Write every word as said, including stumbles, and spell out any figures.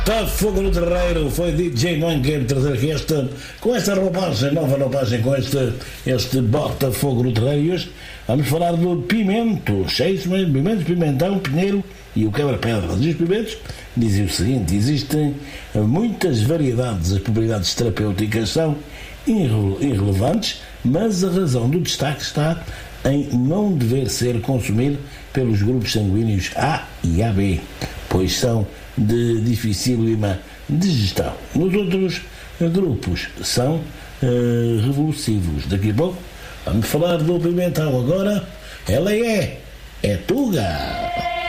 Tá fogo no terreiro, foi D J Mangueiro trazer aqui esta, com esta roupagem, nova roupagem, com este, este bota fogo no terreiro. E hoje vamos falar do pimento, cheios de pimento, pimentão, pinheiro e o quebra-pedras. E os pimentos dizem o seguinte: existem muitas variedades, as propriedades terapêuticas são irre- irrelevantes, mas a razão do destaque está em não dever ser consumido pelos grupos sanguíneos A e A B, pois são de dificílima digestão. Nos outros grupos são uh, revolutivos. Daqui a pouco vamos falar do pimentão. Agora ela é é Tuga.